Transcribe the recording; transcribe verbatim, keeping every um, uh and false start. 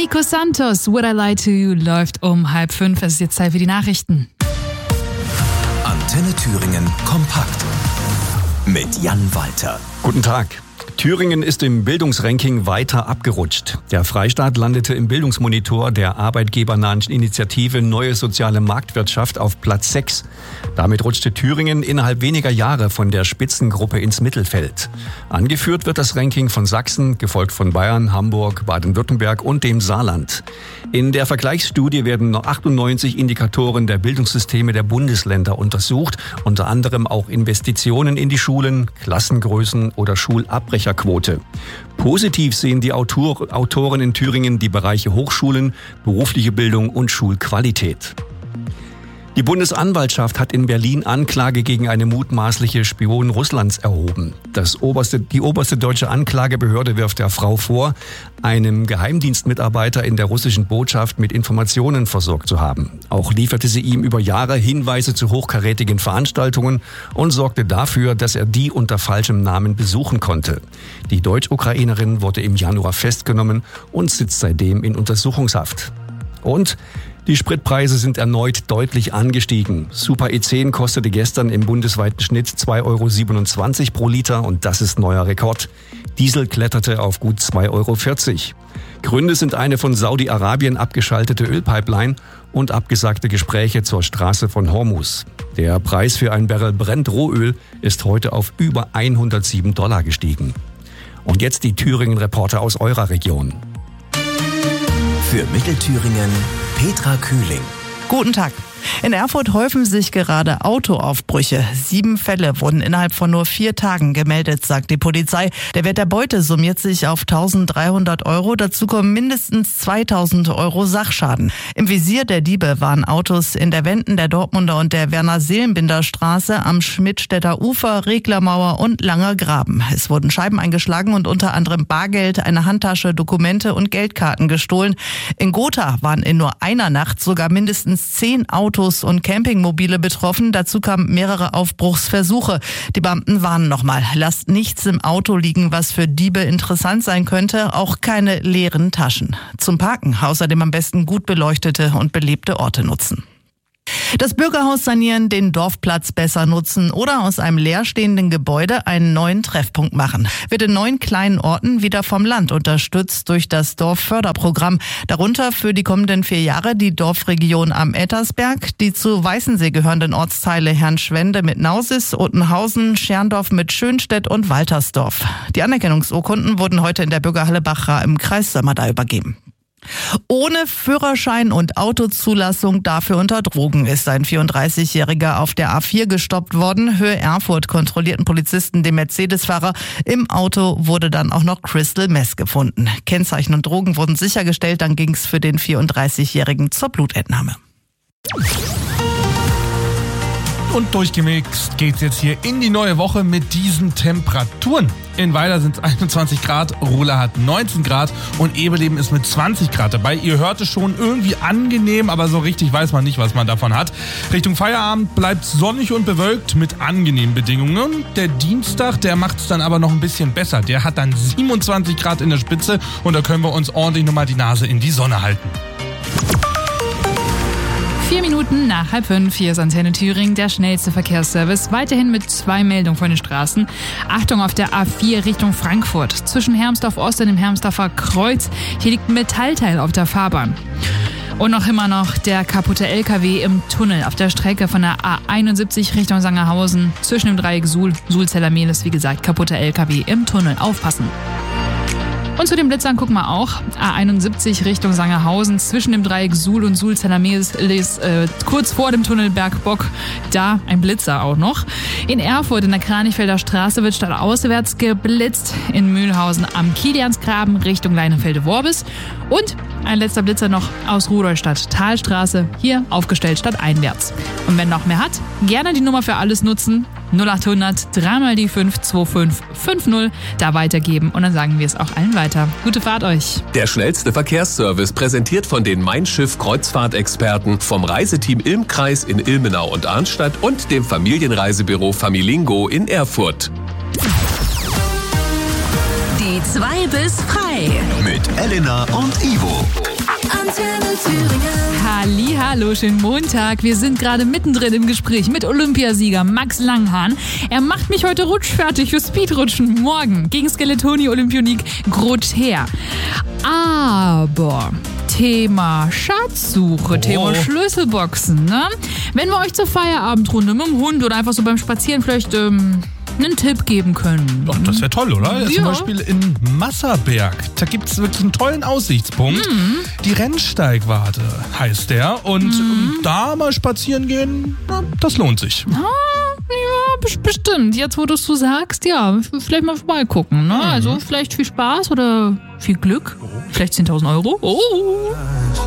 Nico Santos, Would I Lie to You, läuft um halb fünf. Es ist jetzt Zeit für die Nachrichten. Antenne Thüringen kompakt mit Jan Walter. Guten Tag. Thüringen ist im Bildungsranking weiter abgerutscht. Der Freistaat landete im Bildungsmonitor der arbeitgebernahen Initiative Neue Soziale Marktwirtschaft auf Platz sechs. Damit rutschte Thüringen innerhalb weniger Jahre von der Spitzengruppe ins Mittelfeld. Angeführt wird das Ranking von Sachsen, gefolgt von Bayern, Hamburg, Baden-Württemberg und dem Saarland. In der Vergleichsstudie werden achtundneunzig Indikatoren der Bildungssysteme der Bundesländer untersucht, unter anderem auch Investitionen in die Schulen, Klassengrößen oder Schulabbrecherquote. Positiv sehen die Autor, Autoren in Thüringen die Bereiche Hochschulen, berufliche Bildung und Schulqualität. Die Bundesanwaltschaft hat in Berlin Anklage gegen eine mutmaßliche Spion Russlands erhoben. Das oberste, die oberste deutsche Anklagebehörde wirft der Frau vor, einem Geheimdienstmitarbeiter in der russischen Botschaft mit Informationen versorgt zu haben. Auch lieferte sie ihm über Jahre Hinweise zu hochkarätigen Veranstaltungen und sorgte dafür, dass er die unter falschem Namen besuchen konnte. Die Deutsch-Ukrainerin wurde im Januar festgenommen und sitzt seitdem in Untersuchungshaft. Und die Spritpreise sind erneut deutlich angestiegen. Super E zehn kostete gestern im bundesweiten Schnitt zwei Euro siebenundzwanzig pro Liter und das ist neuer Rekord. Diesel kletterte auf gut zwei Euro vierzig. Gründe sind eine von Saudi-Arabien abgeschaltete Ölpipeline und abgesagte Gespräche zur Straße von Hormuz. Der Preis für ein Barrel Brent-Rohöl ist heute auf über hundertsieben Dollar gestiegen. Und jetzt die Thüringen-Reporter aus eurer Region. Für Mittelthüringen Petra Kühling. Guten Tag. In Erfurt häufen sich gerade Autoaufbrüche. Sieben Fälle wurden innerhalb von nur vier Tagen gemeldet, sagt die Polizei. Der Wert der Beute summiert sich auf eintausenddreihundert Euro. Dazu kommen mindestens zweitausend Euro Sachschaden. Im Visier der Diebe waren Autos in der Wenden der Dortmunder und der Werner-Seelenbinder-Straße am Schmidtstädter Ufer, Reglermauer und Langer Graben. Es wurden Scheiben eingeschlagen und unter anderem Bargeld, eine Handtasche, Dokumente und Geldkarten gestohlen. In Gotha waren in nur einer Nacht sogar mindestens zehn Autos Autos und Campingmobile betroffen. Dazu kamen mehrere Aufbruchsversuche. Die Beamten warnen nochmal, lasst nichts im Auto liegen, was für Diebe interessant sein könnte, auch keine leeren Taschen. Zum Parken außerdem am besten gut beleuchtete und belebte Orte nutzen. Das Bürgerhaus sanieren, den Dorfplatz besser nutzen oder aus einem leerstehenden Gebäude einen neuen Treffpunkt machen. Wird in neun kleinen Orten wieder vom Land unterstützt durch das Dorfförderprogramm. Darunter für die kommenden vier Jahre die Dorfregion am Ettersberg, die zu Weißensee gehörenden Ortsteile Herrnschwende mit Nausis, Ottenhausen, Scherndorf mit Schönstedt und Waltersdorf. Die Anerkennungsurkunden wurden heute in der Bürgerhalle Bachra im Kreis Sömmerda übergeben. Ohne Führerschein und Autozulassung, dafür unter Drogen, ist ein vierunddreißigjähriger auf der A vier gestoppt worden. Höhe Erfurt kontrollierten Polizisten den Mercedes-Fahrer. Im Auto wurde dann auch noch Crystal Meth gefunden. Kennzeichen und Drogen wurden sichergestellt, dann ging es für den vierunddreißigjährigen zur Blutentnahme. Und durchgemixt geht's jetzt hier in die neue Woche mit diesen Temperaturen. In Weiler sind es einundzwanzig Grad, Rola hat neunzehn Grad und Eberleben ist mit zwanzig Grad dabei. Ihr hört es schon, irgendwie angenehm, aber so richtig weiß man nicht, was man davon hat. Richtung Feierabend bleibt sonnig und bewölkt mit angenehmen Bedingungen. Der Dienstag, der macht es dann aber noch ein bisschen besser. Der hat dann siebenundzwanzig Grad in der Spitze und da können wir uns ordentlich nochmal die Nase in die Sonne halten. Vier Minuten nach halb fünf, hier ist Antenne Thüringen, der schnellste Verkehrsservice. Weiterhin mit zwei Meldungen von den Straßen. Achtung auf der A vier Richtung Frankfurt. Zwischen Hermsdorf Ost und dem Hermsdorfer Kreuz. Hier liegt ein Metallteil auf der Fahrbahn. Und noch immer noch der kaputte L K W im Tunnel auf der Strecke von der A einundsiebzig Richtung Sangerhausen. Zwischen dem Dreieck Suhl, Suhl-Zeller-Mehlis, wie gesagt, kaputter L K W im Tunnel. Aufpassen. Und zu den Blitzern gucken wir auch. A einundsiebzig Richtung Sangerhausen, zwischen dem Dreieck Suhl und Suhl-Zeller-Mehlis, äh, kurz vor dem Tunnel Bergbock, da ein Blitzer auch noch. In Erfurt in der Kranichfelder Straße wird stadtauswärts geblitzt. In Mühlhausen am Kiliansgraben Richtung Leinefelde-Worbis. Und ein letzter Blitzer noch aus Rudolstadt, Talstraße, hier aufgestellt stadteinwärts. Und wenn noch mehr hat, gerne die Nummer für alles nutzen. null acht hundert, dreimal die fünf zwei fünf fünf null, da weitergeben und dann sagen wir es auch allen weiter. Gute Fahrt euch. Der schnellste Verkehrsservice präsentiert von den Mein Schiff Kreuzfahrtexperten vom Reiseteam Ilmkreis in Ilmenau und Arnstadt und dem Familienreisebüro Familingo in Erfurt. Die zwei bis frei. Mit Elena und Ivo. Hallihallo, schönen Montag. Wir sind gerade mittendrin im Gespräch mit Olympiasieger Max Langhahn. Er macht mich heute rutschfertig für Speedrutschen morgen gegen Skeletoni Olympionik Grother. Aber Thema Schatzsuche, Oh. Thema Schlüsselboxen, ne? Wenn wir euch zur Feierabendrunde mit dem Hund oder einfach so beim Spazieren vielleicht ähm, einen Tipp geben können. Doch, das wäre toll, oder? Ja. Zum Beispiel in Masserberg. Da gibt es wirklich einen tollen Aussichtspunkt. Mhm. Die Rennsteigwarte heißt der. Und Mhm. ähm, da mal spazieren gehen, na, das lohnt sich. Ah, ja, bes- bestimmt. Jetzt, wo du es so sagst, ja, vielleicht mal vorbeigucken, ne? Also vielleicht viel Spaß oder viel Glück. Vielleicht zehntausend Euro. Oh.